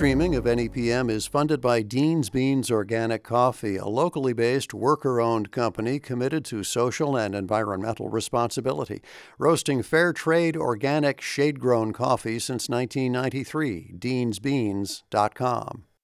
streaming of NEPM is funded by Dean's Beans Organic Coffee, a locally based, worker-owned company committed to social and environmental responsibility, roasting fair trade, organic, shade-grown coffee since 1993. DeansBeans.com.